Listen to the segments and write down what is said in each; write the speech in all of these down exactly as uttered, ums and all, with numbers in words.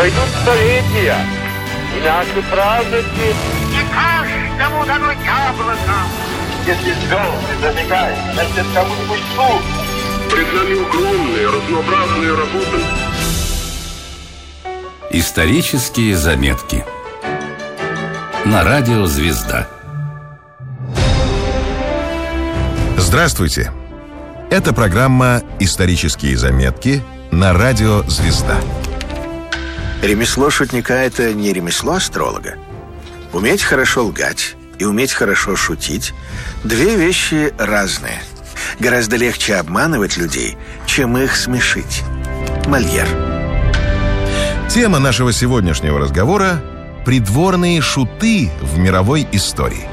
Пройдут столетия, и наши праздники... Не каждому дано яблоко. Если звезды забегают, значит, кому-нибудь суд. Пред нами огромные, разнообразные работы. Исторические заметки на радио «Звезда». Здравствуйте! Это программа «Исторические заметки» на радио «Звезда». Ремесло шутника – это не ремесло астролога. Уметь хорошо лгать и уметь хорошо шутить – две вещи разные. Гораздо легче обманывать людей, чем их смешить. Мольер. Тема нашего сегодняшнего разговора – придворные шуты в мировой истории.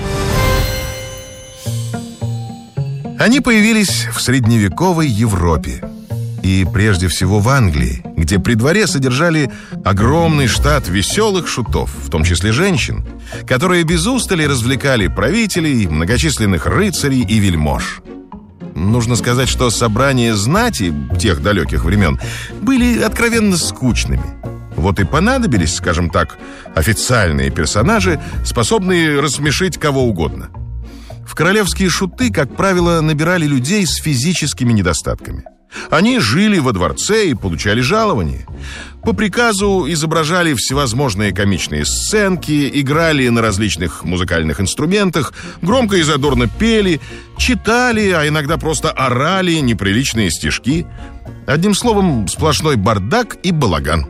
Они появились в средневековой Европе. И прежде всего в Англии, где при дворе содержали огромный штат веселых шутов, в том числе женщин, которые без устали развлекали правителей, многочисленных рыцарей и вельмож. Нужно сказать, что собрания знати тех далеких времен были откровенно скучными. Вот и понадобились, скажем так, официальные персонажи, способные рассмешить кого угодно. В королевские шуты, как правило, набирали людей с физическими недостатками. Они жили во дворце и получали жалование. По приказу изображали всевозможные комичные сценки, играли на различных музыкальных инструментах, громко и задорно пели, читали, а иногда просто орали неприличные стишки. Одним словом, сплошной бардак и балаган.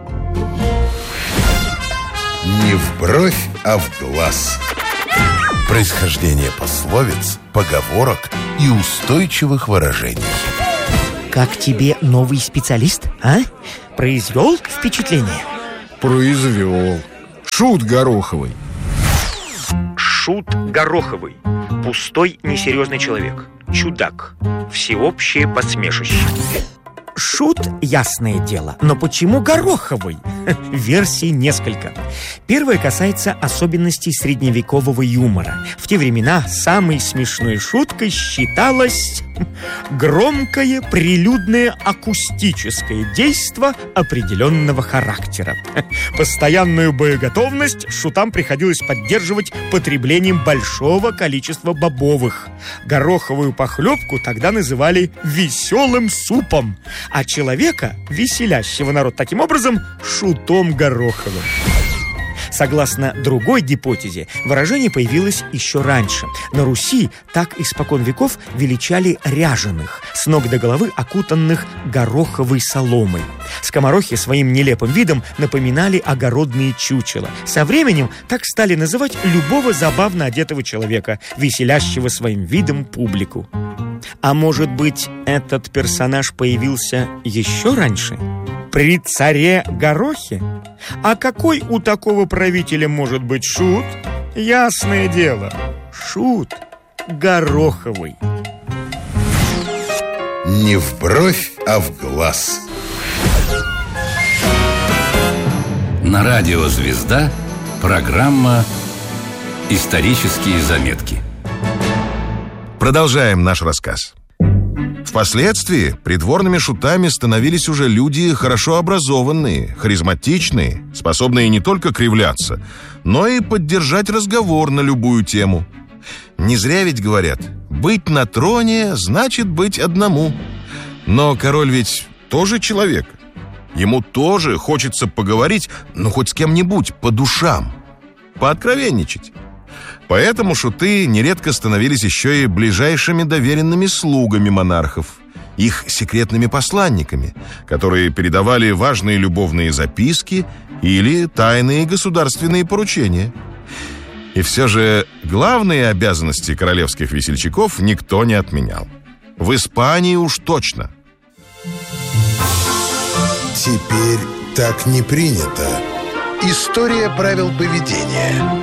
Не в бровь, а в глаз. Происхождение пословиц, поговорок и устойчивых выражений. Как тебе новый специалист, а? Произвел впечатление? Произвел. Шут Гороховый. Шут Гороховый. Пустой, несерьезный человек. Чудак. Всеобщее посмешище. Шут, ясное дело, но почему Гороховый? Версий несколько. Первая касается особенностей средневекового юмора. В те времена самой смешной шуткой считалось громкое прилюдное акустическое действо определенного характера. Постоянную боеготовность шутам приходилось поддерживать потреблением большого количества бобовых. Гороховую похлебку тогда называли веселым супом, а человека, веселящего народ таким образом, шутом Гороховым. Согласно другой гипотезе, выражение появилось еще раньше. На Руси так испокон веков величали ряженых, с ног до головы окутанных гороховой соломой. Скоморохи своим нелепым видом напоминали огородные чучела. Со временем так стали называть любого забавно одетого человека, веселящего своим видом публику. А может быть, этот персонаж появился еще раньше? При царе Горохе? А какой у такого правителя может быть шут? Ясное дело, шут Гороховый. Не в бровь, а в глаз. На радио «Звезда» программа «Исторические заметки». Продолжаем наш рассказ. Впоследствии придворными шутами становились уже люди хорошо образованные, харизматичные, способные не только кривляться, но и поддержать разговор на любую тему. Не зря ведь говорят, быть на троне значит быть одному. Но король ведь тоже человек. Ему тоже хочется поговорить, ну хоть с кем-нибудь, по душам, пооткровенничать. Поэтому шуты нередко становились еще и ближайшими доверенными слугами монархов, их секретными посланниками, которые передавали важные любовные записки или тайные государственные поручения. И все же главные обязанности королевских весельчаков никто не отменял. В Испании уж точно. Теперь так не принято. История правил поведения.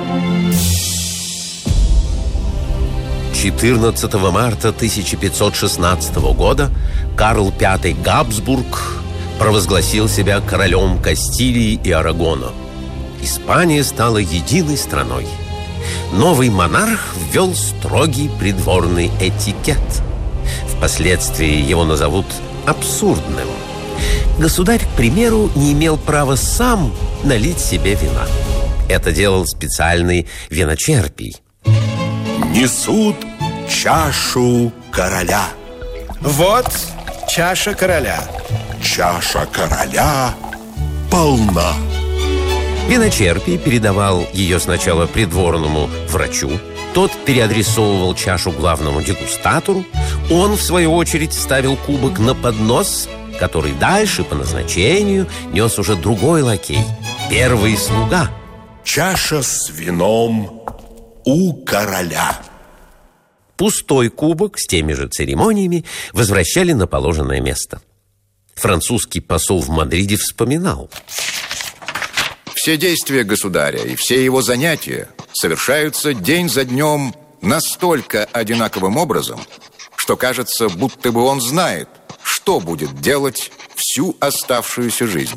четырнадцатого марта тысяча пятьсот шестнадцатого года Карл Пятый Габсбург провозгласил себя королем Кастилии и Арагона. Испания стала единой страной. Новый монарх ввел строгий придворный этикет. Впоследствии его назовут абсурдным. Государь, к примеру, не имел права сам налить себе вина. Это делал специальный виночерпий. Несут чашу короля. Вот чаша короля. Чаша короля полна. Виночерпий передавал ее сначала придворному врачу. Тот переадресовывал чашу главному дегустатору. Он, в свою очередь, ставил кубок на поднос, который дальше по назначению нес уже другой лакей, первый слуга. Чаша с вином у короля. Пустой кубок с теми же церемониями возвращали на положенное место. Французский посол в Мадриде вспоминал: все действия государя и все его занятия совершаются день за днем настолько одинаковым образом, что кажется, будто бы он знает, что будет делать всю оставшуюся жизнь.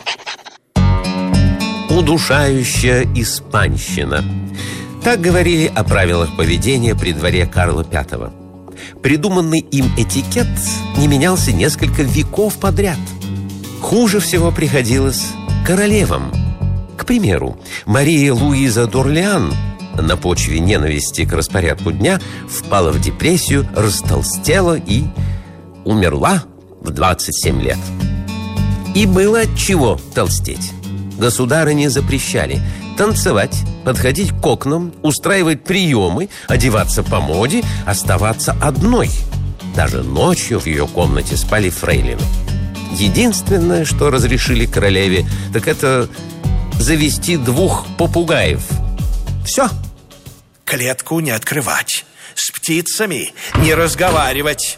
Удушающая испанщина. Так говорили о правилах поведения при дворе Карла Пятого. Придуманный им этикет не менялся несколько веков подряд. Хуже всего приходилось королевам. К примеру, Мария Луиза д'Орлеан на почве ненависти к распорядку дня впала в депрессию, растолстела и умерла в двадцать семь лет. И было от чего толстеть. Государыне запрещали танцевать, подходить к окнам, устраивать приемы, одеваться по моде, оставаться одной. Даже ночью в ее комнате спали фрейлины. Единственное, что разрешили королеве, так это завести двух попугаев. Все. Клетку не открывать, с птицами не разговаривать.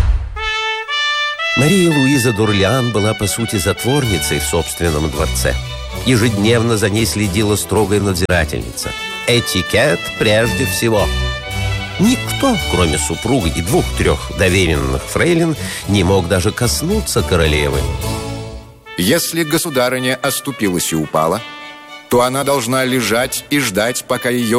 Мария Луиза д'Орлеан была, по сути, затворницей в собственном дворце. Ежедневно за ней следила строгая надзирательница. Этикет прежде всего. Никто, кроме супруга и двух-трех доверенных фрейлин, не мог даже коснуться королевы. Если государыня оступилась и упала, то она должна лежать и ждать, пока ее